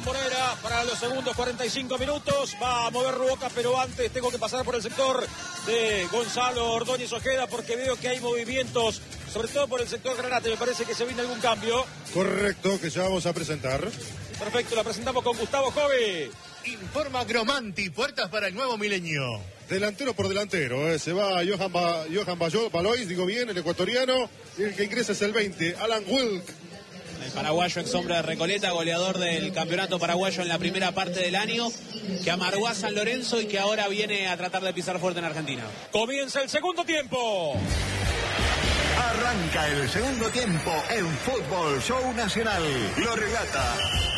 Bombonera para los segundos 45 minutos. Va a mover Boca, pero antes tengo que pasar por el sector de Gonzalo Ordóñez Ojeda porque veo que hay movimientos, sobre todo por el sector Granate. Me parece que se viene algún cambio. Correcto, que ya vamos a presentar. Perfecto, la presentamos con Gustavo Jove. Informa Gromanti, puertas para el nuevo milenio. Delantero por delantero, se va Johan Balois, digo bien, el ecuatoriano, y el que ingresa es el 20, Alan Wilk. El paraguayo ex sombra de Recoleta, goleador del campeonato paraguayo en la primera parte del año, que amargó a San Lorenzo y que ahora viene a tratar de pisar fuerte en Argentina. Comienza el segundo tiempo. Arranca el segundo tiempo en Fútbol Show Nacional. Lo relata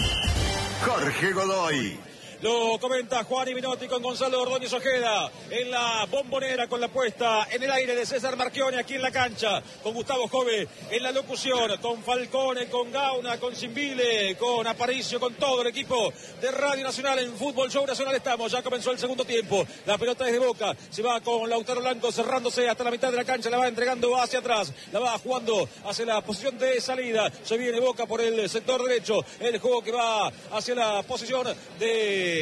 Jorge Godoy. Lo comenta Juan Minotti con Gonzalo Ordóñez Ojeda en la Bombonera, con la puesta en el aire de César Marchione aquí en la cancha, con Gustavo Jove en la locución, con Falcone, con Gauna, con Cimbile, con Aparicio, con todo el equipo de Radio Nacional en Fútbol Show Nacional. Estamos, ya comenzó el segundo tiempo, la pelota es de Boca, se va con Lautaro Blanco cerrándose hasta la mitad de la cancha, la va entregando hacia atrás, la va jugando hacia la posición de salida, se viene Boca por el sector derecho, el juego que va hacia la posición de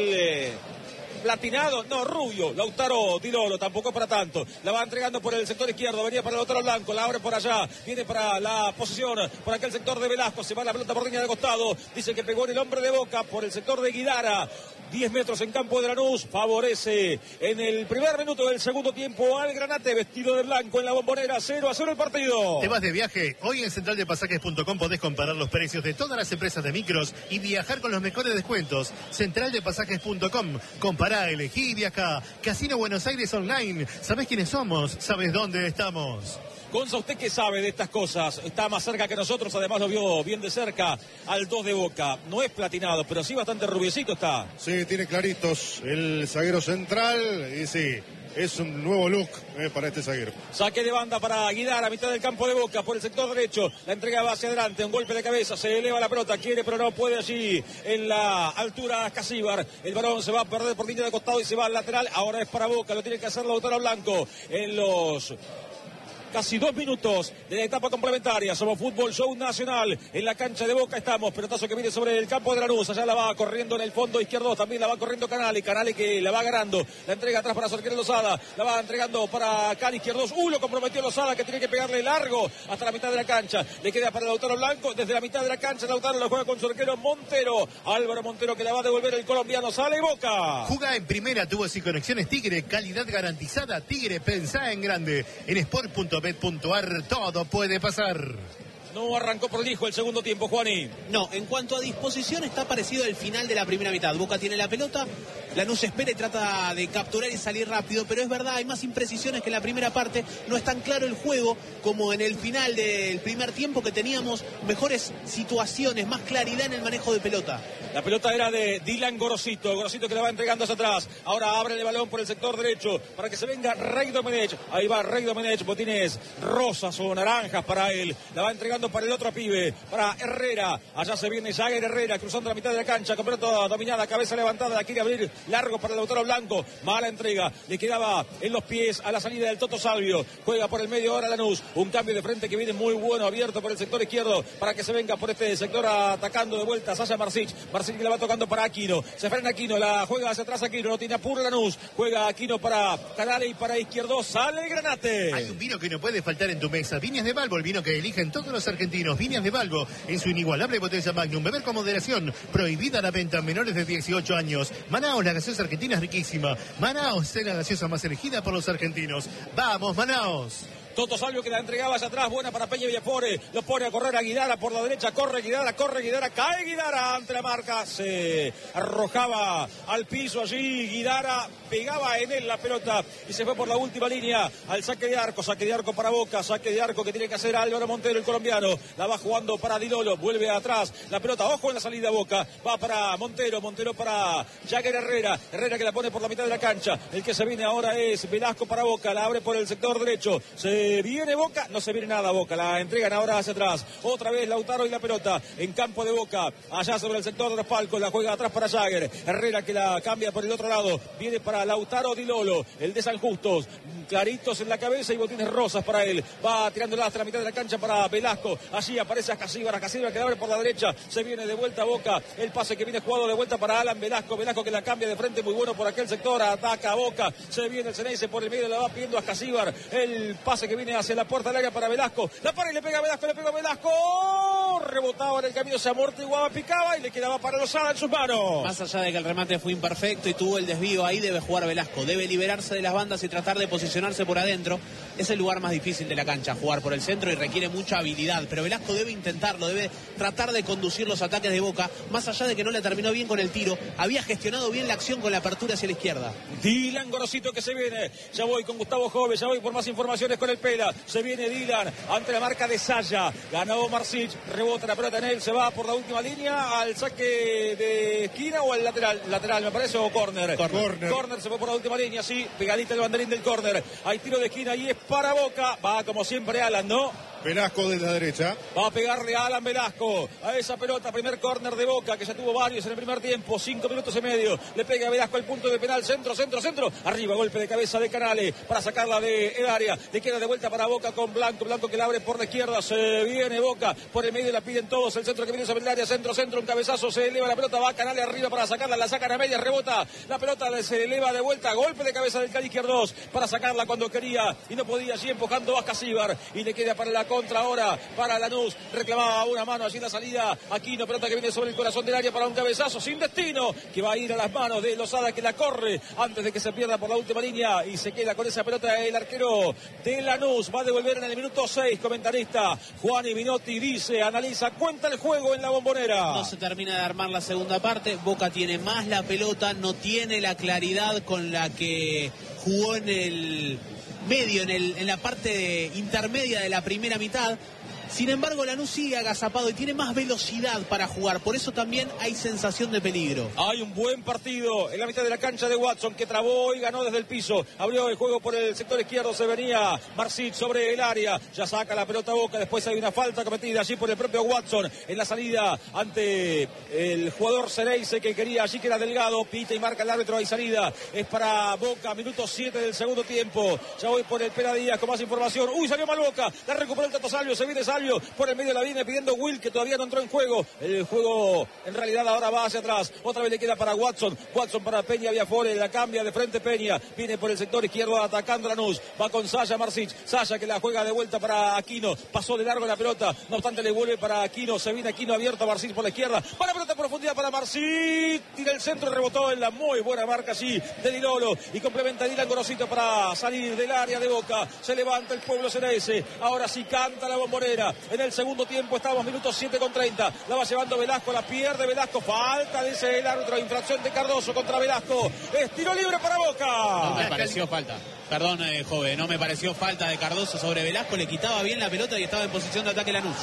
el platinado, no, rubio, Lautaro Di Lolo, tampoco para tanto, la va entregando por el sector izquierdo, venía para Lautaro Blanco, la abre por allá, viene para la posición, por aquel sector de Velasco, se va la pelota por línea de costado, dice que pegó en el hombre de Boca, por el sector de Guidara, 10 metros en campo de Lanús, favorece en el primer minuto del segundo tiempo al Granate, vestido de blanco en la Bombonera, 0-0 el partido. ¿Te vas de viaje? Hoy en centraldepasajes.com podés comparar los precios de todas las empresas de micros y viajar con los mejores descuentos. Centraldepasajes.com, compará, elegí y viajá. Casino Buenos Aires Online, ¿sabés quiénes somos? ¿Sabés dónde estamos? Gonza, ¿usted qué sabe de estas cosas? Está más cerca que nosotros, además lo vio bien de cerca al 2 de Boca. No es platinado, pero sí bastante rubiecito está. Sí, tiene claritos el zaguero central y sí, es un nuevo look para este zaguero. Saque de banda para Guidar a mitad del campo de Boca por el sector derecho. La entrega va hacia adelante, un golpe de cabeza, se eleva la pelota, quiere pero no puede allí en la altura Casíbar. El balón se va a perder por línea de costado y se va al lateral. Ahora es para Boca, lo tiene que hacer Lautaro Blanco en los casi 2 minutos de la etapa complementaria. Somos Fútbol Show Nacional. En la cancha de Boca estamos. Pelotazo que viene sobre el campo de Lanús. Allá la va corriendo en el fondo izquierdo. También la va corriendo Canale. Canale que la va ganando. La entrega atrás para Sorquero Lozada. La va entregando para Cali Izquierdos. Lo comprometió Lozada, que tiene que pegarle largo hasta la mitad de la cancha. Le queda para Lautaro Blanco. Desde la mitad de la cancha Lautaro la juega con Sorquero Montero. Álvaro Montero que la va a devolver el colombiano. Sale Boca. Juga en primera, tuvo sin conexiones Tigre. Calidad garantizada. Tigre, pensá en grande. En sport.bet.ar todo puede pasar. No arrancó prolijo el segundo tiempo, Juani. No, en cuanto a disposición está parecido al final de la primera mitad. Boca tiene la pelota, Lanús espera y trata de capturar y salir rápido, pero es verdad, hay más imprecisiones que en la primera parte. No es tan claro el juego como en el final del primer tiempo, que teníamos mejores situaciones, más claridad en el manejo de pelota. La pelota era de Dylan Gorosito. Gorosito que la va entregando hacia atrás. Ahora abre el balón por el sector derecho para que se venga Rey Domenech. Ahí va Rey Domenech. Botines rosas o naranjas para él. La va entregando para el otro pibe, para Herrera. Allá se viene Jagger Herrera cruzando la mitad de la cancha. Con pelota dominada, cabeza levantada. La quiere abrir largo para el Lautaro Blanco. Mala entrega. Le quedaba en los pies a la salida del Toto Salvio. Juega por el medio ahora Lanús. Un cambio de frente que viene muy bueno. Abierto por el sector izquierdo para que se venga por este sector atacando de vuelta Sasha Marsic. Marsic que la va tocando para Aquino. Se frena Aquino. La juega hacia atrás Aquino. No tiene apuro Lanús. Juega Aquino para Canale y para Izquierdo. Sale el Granate. Hay un vino que no puede faltar en tu mesa. Viñas de Balbo, el vino que eligen todos los argentinos. Viñas de Balbo, en su inigualable botella Magnum. Beber con moderación. Prohibida la venta a menores de 18 años. Manaos, la gaseosa argentina es riquísima. Manaos es la gaseosa más elegida por los argentinos. ¡Vamos, Manaos! Toto Salvio que la entregaba hacia atrás, buena para Peña Villapore, lo pone a correr a Guidara por la derecha, corre Guidara, cae Guidara ante la marca, se arrojaba al piso allí, Guidara pegaba en él la pelota y se fue por la última línea al saque de arco para Boca, saque de arco que tiene que hacer Álvaro Montero, el colombiano, la va jugando para Di Lolo, vuelve atrás, la pelota, ojo en la salida Boca, va para Montero para Jagger Herrera que la pone por la mitad de la cancha, el que se viene ahora es Velasco para Boca, la abre por el sector derecho, se Se viene Boca, no se viene nada Boca, la entregan ahora hacia atrás. Otra vez Lautaro y la pelota en campo de Boca, allá sobre el sector de los palcos, la juega atrás para Jagger. Herrera que la cambia por el otro lado, viene para Lautaro Di Lolo, el de San Justos, claritos en la cabeza y botines rosas para él. Va tirándola hasta la mitad de la cancha para Velasco, allí aparece Ascasíbar que abre por la derecha, se viene de vuelta a Boca, el pase que viene jugado de vuelta para Alan Velasco que la cambia de frente, muy bueno por aquel sector, ataca a Boca, se viene el Ceneice por el medio, la va pidiendo Ascasíbar, el pase que viene hacia la puerta del área para Velasco, la para y le pega a Velasco, rebotaba en el camino, se amortiguaba, picaba y le quedaba para Lozada en sus manos. Más allá de que el remate fue imperfecto y tuvo el desvío, ahí debe jugar Velasco, debe liberarse de las bandas y tratar de posicionarse por adentro. Es el lugar más difícil de la cancha, jugar por el centro, y requiere mucha habilidad, pero Velasco debe intentarlo, debe tratar de conducir los ataques de Boca, más allá de que no le terminó bien con el tiro, había gestionado bien la acción con la apertura hacia la izquierda. Dylan Gorosito que se viene, ya voy con Gustavo Jove, ya voy por más informaciones con el Pela, se viene Dylan ante la marca de Saya, ganó Marsic, rebota la pelota en él, se va por la última línea al saque de esquina o al lateral me parece, o córner, se fue por la última línea, sí, pegadita el banderín del córner, hay tiro de esquina y es para Boca, va como siempre Alan, ¿no? Velasco desde la derecha. Va a pegarle a Alan Velasco a esa pelota, primer córner de Boca, que ya tuvo varios en el primer tiempo, 5 minutos y medio. Le pega a Velasco al punto de penal, centro. Arriba, golpe de cabeza de Canales para sacarla del área. Le queda de vuelta para Boca con Blanco que la abre por la izquierda. Se viene Boca por el medio, la piden todos. El centro que viene sobre el área, centro, un cabezazo, se eleva la pelota, va Canales arriba para sacarla, la sacan a media, rebota. La pelota se eleva de vuelta, golpe de cabeza del Cali izquierdo para sacarla cuando quería y no podía, allí empujando a Ascasíbar y le queda para la contra ahora para Lanús, reclamaba una mano allí en la salida, Aquino, pelota que viene sobre el corazón del área para un cabezazo sin destino, que va a ir a las manos de Lozada, que la corre antes de que se pierda por la última línea y se queda con esa pelota el arquero de Lanús, va a devolver en el minuto 6, comentarista Juan Minotti dice, analiza, cuenta el juego en la Bombonera. No se termina de armar la segunda parte, Boca tiene más la pelota, no tiene la claridad con la que jugó en el medio, en la parte intermedia de la primera mitad. Sin embargo, Lanús sigue agazapado y tiene más velocidad para jugar. Por eso también hay sensación de peligro. Hay un buen partido en la mitad de la cancha de Watson, que trabó y ganó desde el piso. Abrió el juego por el sector izquierdo. Se venía Marsic sobre el área. Ya saca la pelota Boca. Después hay una falta cometida allí por el propio Watson en la salida ante el jugador Ceneice, que quería allí, que era Delgado. Pita y marca el árbitro. Hay salida. Es para Boca. Minuto 7 del segundo tiempo. Ya voy por el Pera Díaz con más información. Uy, salió mal Boca. La recuperó el Tato Salvio. Se viene Salvio. Por el medio la viene pidiendo Will, que todavía no entró en juego. El juego en realidad ahora va hacia atrás. Otra vez le queda para Watson para Peña Viafore, la cambia de frente Peña. Viene por el sector izquierdo atacando Lanús. Va con Saya Marsic. Saya que la juega de vuelta para Aquino. Pasó de largo la pelota. No obstante le vuelve para Aquino. Se viene Aquino abierto a Marsic por la izquierda. Va la pelota en profundidad para Marsic. Tira el centro, rebotó en la muy buena marca allí de Di Lolo. Y complementa Dylan Gorosito para salir del área de Boca. Se levanta el pueblo Ceneice. Ahora sí canta la Bombonera. En el segundo tiempo estamos minutos 7:30. La va llevando Velasco, la pierde Velasco. Falta, dice el árbitro. Infracción de Cardoso contra Velasco. Es tiro libre para Boca. No me pareció falta. Perdón, joven, no me pareció falta de Cardoso sobre Velasco. Le quitaba bien la pelota y estaba en posición de ataque Lanús.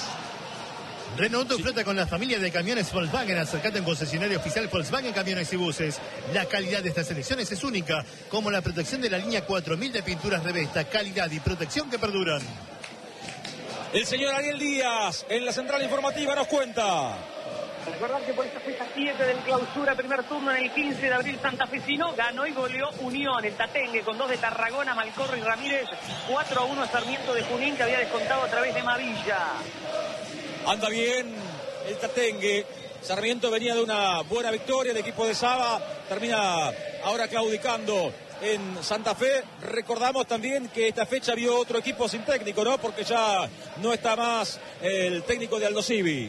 Renault flota con la familia de camiones Volkswagen. Acercate a un concesionario oficial Volkswagen Camiones y Buses. La calidad de estas selecciones es única, como la protección de la línea 4000 de pinturas Revesta. Calidad y protección que perduran. El señor Ariel Díaz en la central informativa nos cuenta. Recordar que por esta fecha 7 del clausura, primer turno en el 15 de abril santafesino, ganó y goleó Unión, el Tatengue, con 2 de Tarragona, Malcorro y Ramírez, 4-1 a Sarmiento de Junín, que había descontado a través de Mavilla. Anda bien el Tatengue. Sarmiento venía de una buena victoria, el equipo de Saba termina ahora claudicando en Santa Fe. Recordamos también que esta fecha vio otro equipo sin técnico, ¿no? Porque ya no está más el técnico de Aldosivi.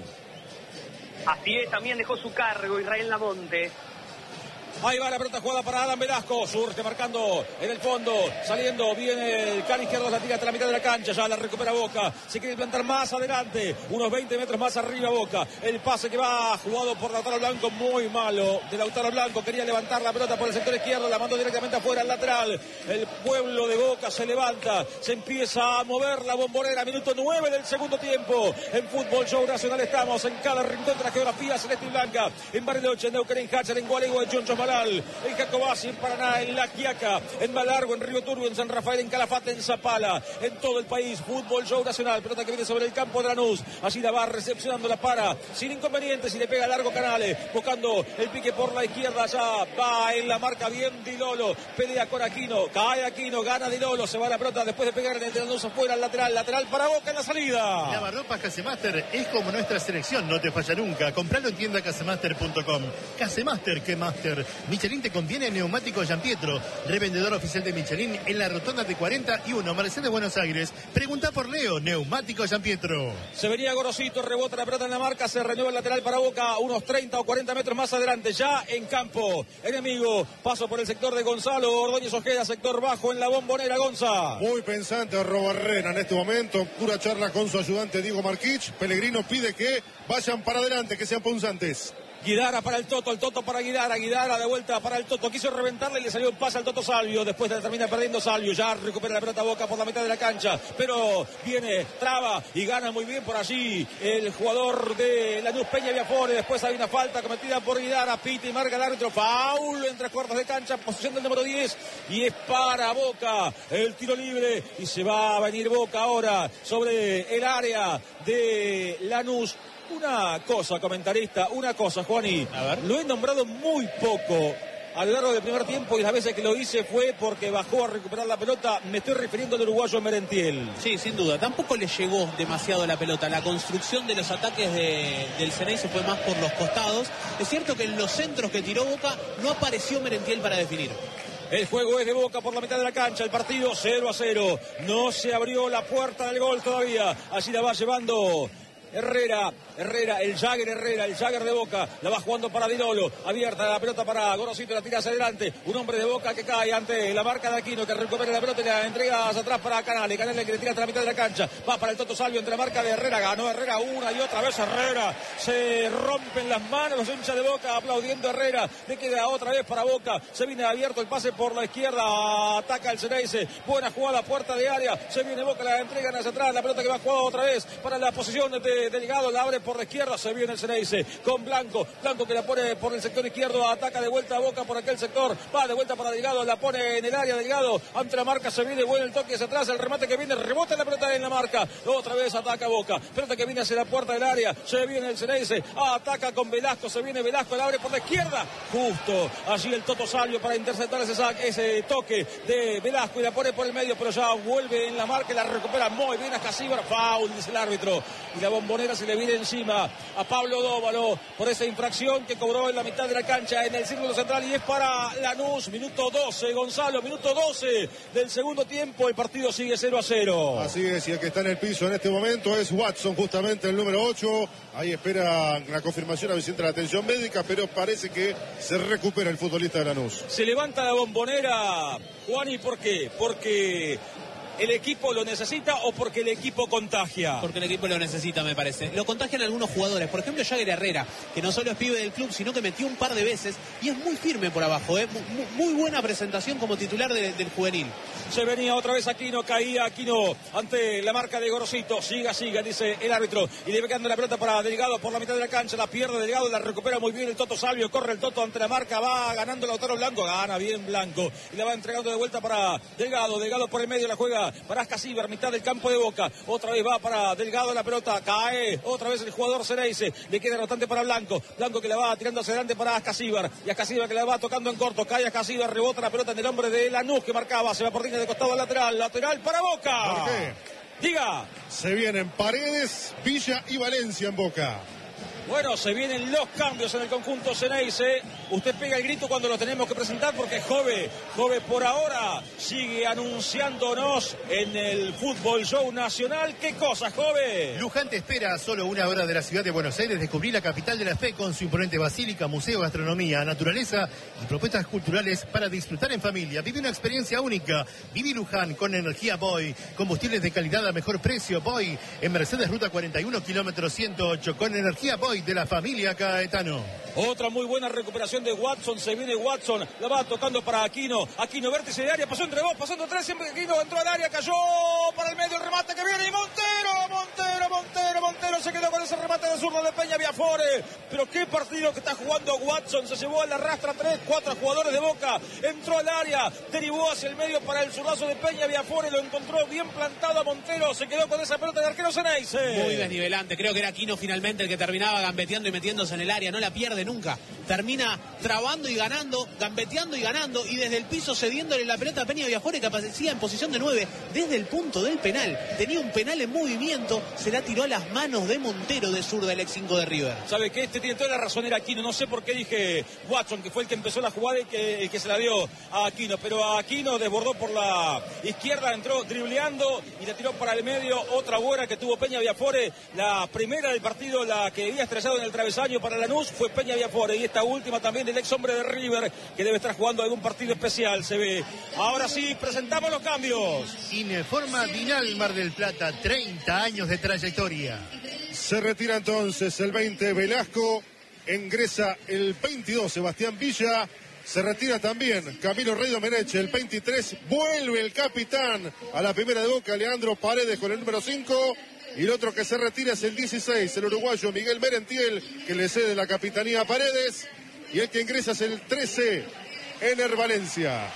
Así es, también dejó su cargo Israel Lamonte. Ahí va la pelota jugada para Alan Velasco, surge marcando en el fondo, saliendo bien el Cali izquierdo, la tira hasta la mitad de la cancha, ya la recupera Boca, se quiere plantar más adelante, unos 20 metros más arriba Boca, el pase que va jugado por Lautaro Blanco, muy malo de Lautaro Blanco, quería levantar la pelota por el sector izquierdo, la mandó directamente afuera al lateral, el pueblo de Boca se levanta, se empieza a mover la Bombonera, minuto 9 del segundo tiempo, en Fútbol Show Nacional estamos en cada rincón de la geografía celeste y blanca, en Bariloche, en Neuquén, en Hacher, en Gualeguay, en Chonchos, Malal, en Jacobasi, en Paraná, en La Quiaca, en Malargo, en Río Turbio, en San Rafael, en Calafate, en Zapala, en todo el país. Fútbol Show Nacional, pelota que viene sobre el campo de Lanús. Allí la va recepcionando la para, sin inconvenientes, y le pega largo Canales, buscando el pique por la izquierda. Ya va en la marca bien Di Lolo, pelea con Aquino, cae Aquino, gana Di Lolo, se va la pelota después de pegar en el de Lanús afuera, al lateral para Boca en la salida. Lavarropas Casemaster es como nuestra selección, no te falla nunca. Compralo en tienda casemaster.com. Casemaster, que master. Michelin te conviene, neumático Giampietro, revendedor oficial de Michelin en la rotonda de 41, Mercedes, Buenos Aires. Pregunta por Leo, neumático Giampietro. Se venía Gorosito, rebota la pelota en la marca, se renueva el lateral para Boca, unos 30 o 40 metros más adelante, ya en campo enemigo. Paso por el sector de Gonzalo Ordóñez Ojeda, sector bajo en la Bombonera. Gonza. Muy pensante Robarrena en este momento, pura charla con su ayudante Diego Marquich. Pellegrino pide que vayan para adelante, que sean punzantes. Guidara para el Toto para Guidara de vuelta para el Toto, quiso reventarle y le salió un pase al Toto Salvio, después termina perdiendo Salvio, ya recupera la pelota Boca por la mitad de la cancha, pero viene, traba y gana muy bien por allí el jugador de Lanús, Peña Viafore. Después hay una falta cometida por Guidara, pita y marca el árbitro, foul en 3/4 de cancha, posición del número 10, y es para Boca el tiro libre, y se va a venir Boca ahora sobre el área de Lanús. Una cosa, comentarista, una cosa, Juani, lo he nombrado muy poco a lo largo del primer tiempo, y las veces que lo hice fue porque bajó a recuperar la pelota. Me estoy refiriendo al uruguayo Merentiel. Sí, sin duda, tampoco le llegó demasiado la pelota. La construcción de los ataques del Xeneize fue más por los costados. Es cierto que en los centros que tiró Boca no apareció Merentiel para definir. El juego es de Boca por la mitad de la cancha, el partido 0-0, no se abrió la puerta del gol todavía, allí la va llevando Herrera, el Jagger de Boca, la va jugando para Di Lolo, abierta la pelota para Gorosito, la tira hacia adelante, un hombre de Boca que cae ante la marca de Aquino, que recupera la pelota y la entrega hacia atrás para Canales que le tira hasta la mitad de la cancha, va para el Toto Salvio entre la marca de Herrera, ganó Herrera una y otra vez Herrera, se rompen las manos los hinchas de Boca aplaudiendo a Herrera, le queda otra vez para Boca, se viene abierto el pase por la izquierda, ataca el Xeneize, buena jugada, puerta de área, se viene Boca, la entregan hacia atrás, la pelota que va jugada otra vez para la posición de Delgado, la abre por la izquierda, se viene el Xeneize con Blanco que la pone por el sector izquierdo, ataca de vuelta a Boca por aquel sector, va de vuelta para Delgado, la pone en el área Delgado, ante la marca, se viene bueno el toque hacia atrás, el remate que viene, rebota la pelota en la marca, otra vez ataca Boca, pelota que viene hacia la puerta del área, se viene el Xeneize, ataca con Velasco, se viene Velasco, la abre por la izquierda, justo allí el Toto Salvio para interceptar ese toque de Velasco y la pone por el medio, pero ya vuelve en la marca y la recupera muy bien a Casíbar, foul, dice el árbitro, y la Bombonera se le viene encima a Pablo Dóvalo por esa infracción que cobró en la mitad de la cancha en el círculo central, y es para Lanús, minuto 12, Gonzalo, minuto 12 del segundo tiempo, el partido sigue 0-0. Así es, y el que está en el piso en este momento es Watson, justamente el número 8, ahí espera la confirmación a Vicente de la atención médica, pero parece que se recupera el futbolista de Lanús. Se levanta la Bombonera, Juani, ¿por qué? Porque ¿el equipo lo necesita o porque el equipo contagia? Porque el equipo lo necesita, me parece. Lo contagian algunos jugadores. Por ejemplo, Jagger Herrera, que no solo es pibe del club, sino que metió un par de veces y es muy firme por abajo. Muy buena presentación como titular del juvenil. Se venía otra vez Aquino, caía Aquino ante la marca de Gorosito. Siga, dice el árbitro. Y le va quedando la pelota para Delgado por la mitad de la cancha. La pierde Delgado, la recupera muy bien el Toto Salvio. Corre el Toto ante la marca, va ganando Lautaro Blanco. Gana bien Blanco. Y la va entregando de vuelta para Delgado. Delgado por el medio, la juega para Ascasíbar, mitad del campo de Boca. Otra vez va para Delgado la pelota. Cae otra vez el jugador Xeneize. Le queda rotante para Blanco. Blanco que la va tirando hacia adelante para Ascasíbar. Y Ascasíbar que la va tocando en corto. Cae Ascasíbar, rebota la pelota en el hombre de Lanús que marcaba. Se va por línea de costado al lateral. Lateral para Boca. ¿Por qué? Diga. Se vienen Paredes, Villa y Valencia en Boca. Bueno, se vienen los cambios en el conjunto Xeneize. Usted pega el grito cuando lo tenemos que presentar porque Jove por ahora sigue anunciándonos en el Fútbol Show Nacional. ¿Qué cosa, Jove? Luján te espera a solo una hora de la ciudad de Buenos Aires. Descubrí la capital de la fe con su imponente basílica, museo, gastronomía, naturaleza y propuestas culturales para disfrutar en familia. Vive una experiencia única. Viví Luján con energía Boy. Combustibles de calidad a mejor precio. Boy en Mercedes Ruta 41, kilómetro 108. Con energía Boy de la familia Caetano. Otra muy buena recuperación de Watson. Se viene Watson, la va tocando para Aquino. Aquino, vértice de área, pasó entre dos, pasando tres, siempre Aquino entró al área, cayó para el medio, el remate que viene y Montero Montero, se quedó con ese remate de zurdo de Peña Viafore. Pero qué partido que está jugando Watson. Se llevó a la rastra 3-4 jugadores de Boca. Entró al área, derivó hacia el medio para el zurdazo de Peña Viafore. Lo encontró bien plantado a Montero. Se quedó con esa pelota de arquero Ceneice. Muy desnivelante. Creo que era Aquino finalmente el que terminaba gambeteando y metiéndose en el área. No la pierde nunca. Termina trabando y ganando, gambeteando y ganando. Y desde el piso cediéndole la pelota a Peña Viafore, que aparecía en posición de 9 desde el punto del penal. Tenía un penal en movimiento. Se la tiró a las manos de Montero de zurda, el ex 5 de River. ¿Sabe qué? Este tiene toda la razón, era Aquino. No sé por qué dije Watson, que fue el que empezó la jugada y el que se la dio a Aquino. Pero a Aquino desbordó por la izquierda, entró dribleando y la tiró para el medio. Otra buena que tuvo Peña Viafore. La primera del partido, la que había estrellado en el travesaño para Lanús, fue Peña Viafore. Y esta última también del ex hombre de River, que debe estar jugando algún partido especial, se ve. Ahora sí, presentamos los cambios. Informa Dinal Mar del Plata, 30 años de trayectoria. Se retira entonces el 20 Velasco, ingresa el 22 Sebastián Villa, se retira también Camilo Rey Domenech, el 23, vuelve el capitán a la primera de Boca, Leandro Paredes con el número 5, y el otro que se retira es el 16, el uruguayo Miguel Merentiel, que le cede la capitanía a Paredes, y el que ingresa es el 13, Ener Valencia.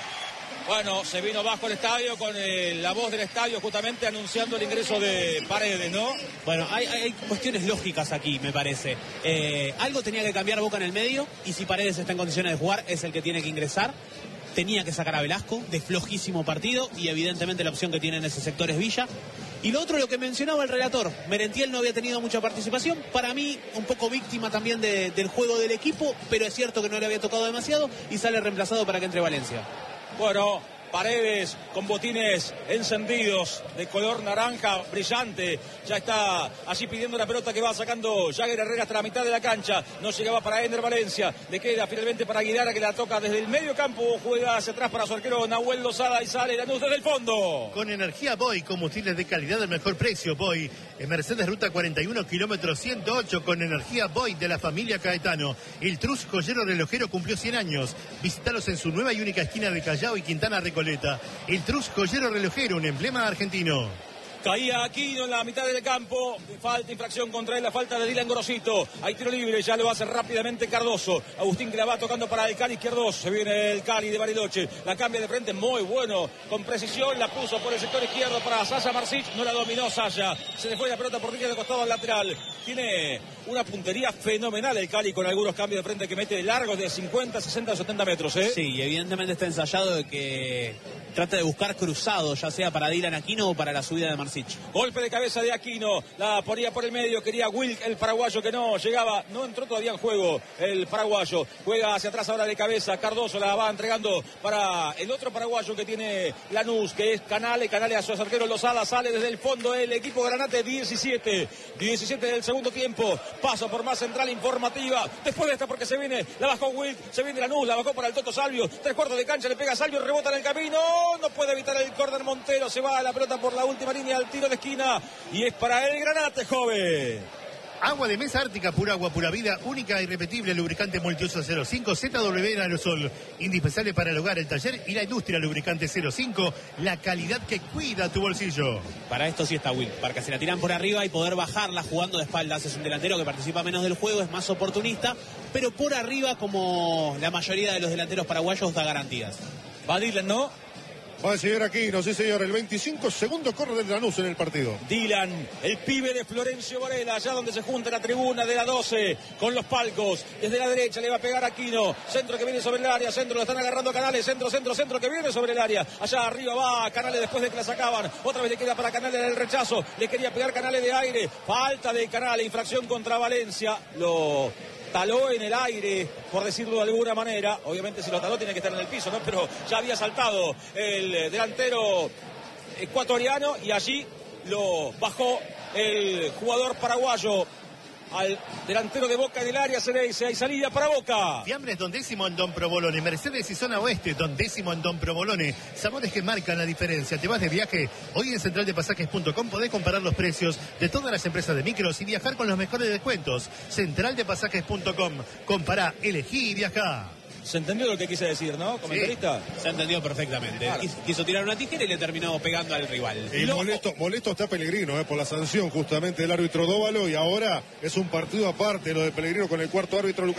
Bueno, se vino bajo el estadio con la voz del estadio justamente anunciando el ingreso de Paredes, ¿no? Bueno, hay cuestiones lógicas aquí, me parece. Algo tenía que cambiar Boca en el medio, y si Paredes está en condiciones de jugar, es el que tiene que ingresar. Tenía que sacar a Velasco, de flojísimo partido, y evidentemente la opción que tiene en ese sector es Villa. Y lo otro, lo que mencionaba el relator, Merentiel no había tenido mucha participación, para mí un poco víctima también del juego del equipo, pero es cierto que no le había tocado demasiado y sale reemplazado para que entre Valencia. Bueno, Paredes con botines encendidos de color naranja brillante. Ya está allí pidiendo la pelota que va sacando Jagger Herrera hasta la mitad de la cancha. No llegaba para Ener Valencia. Le queda finalmente para Aguilar, que la toca desde el medio campo. Juega hacia atrás para su arquero Nahuel Lozada y sale Lanús desde el fondo. Con energía Boy, combustibles de calidad al mejor precio. Boy, en Mercedes Ruta 41, kilómetro 108, con energía Boy de la familia Caetano. El Trus Joyero Relojero cumplió 100 años. Visítalos en su nueva y única esquina de Callao y Quintana Recoleta. El Trus Joyero Relojero, un emblema argentino. Caía Aquino en la mitad del campo. Falta, infracción contra él, la falta de Dylan Gorosito. Hay tiro libre, ya lo hace rápidamente Cardoso. Agustín que la va tocando para el Cali izquierdo. Se viene el Cali de Bariloche. La cambia de frente, muy bueno. Con precisión, la puso por el sector izquierdo para Sasha Marsic. No la dominó Sasha. Se le fue la pelota por línea de costado al lateral. Tiene una puntería fenomenal el Cali, con algunos cambios de frente que mete largos de 50, 60, 70 metros. Sí, y evidentemente está ensayado de que trata de buscar cruzado, ya sea para Dylan Aquino o para la subida de Marsic. Golpe de cabeza de Aquino, la ponía por el medio, quería Wilk, el paraguayo, que no llegaba, no entró todavía en juego el paraguayo. Juega hacia atrás ahora de cabeza, Cardoso la va entregando para el otro paraguayo que tiene Lanús, que es Canale a su arquero Lozada, sale desde el fondo el equipo Granate. 17 del segundo tiempo. Paso por más central informativa. Después de esta, porque se viene, la bajó Wilk, se viene Lanús, la bajó para el Toto Salvio. 3/4 de cancha, le pega a Salvio, rebota en el camino. No puede evitar el córner Montero, se va a la pelota por la última línea al tiro de esquina. Y es para el Granate, joven. Agua de mesa Ártica, pura agua, pura vida, única e irrepetible, lubricante multiuso 05, ZW en aerosol, indispensable para el hogar, el taller y la industria. Lubricante 05, la calidad que cuida tu bolsillo. Para esto sí está Will, para que se la tiran por arriba y poder bajarla jugando de espaldas. Es un delantero que participa menos del juego, es más oportunista, pero por arriba, como la mayoría de los delanteros paraguayos, da garantías. Va Dylan, ¿no? Va a seguir Aquino, sí señor, el 25, segundo córner de Lanús en el partido. Dylan, el pibe de Florencio Varela, allá donde se junta la tribuna de la 12 con los palcos. Desde la derecha le va a pegar Aquino, centro que viene sobre el área, centro, lo están agarrando Canales, centro que viene sobre el área. Allá arriba va Canales después de que la sacaban. Otra vez le queda para Canales en el rechazo, le quería pegar Canales de aire. Falta de Canales, infracción contra Valencia. Lo taló en el aire, por decirlo de alguna manera. Obviamente si lo taló tiene que estar en el piso, ¿no? Pero ya había saltado el delantero ecuatoriano y allí lo bajó el jugador paraguayo al delantero de Boca en el área. Ceneice, hay salida para Boca. Fiambres Don Décimo en Don Provolone, Mercedes y zona oeste, Don Décimo en Don Provolone. Sabores que marcan la diferencia. ¿Te vas de viaje? Hoy en centraldepasajes.com podés comparar los precios de todas las empresas de micros y viajar con los mejores descuentos. Centraldepasajes.com. Compará, elegí y viajá. Se entendió lo que quise decir, ¿no, comentarista? Sí, se entendió perfectamente. Claro. Quiso tirar una tijera y le terminó pegando al rival. Y molesto está Pellegrino por la sanción justamente del árbitro Dóvalo, y ahora es un partido aparte lo de Pellegrino con el cuarto árbitro Lucas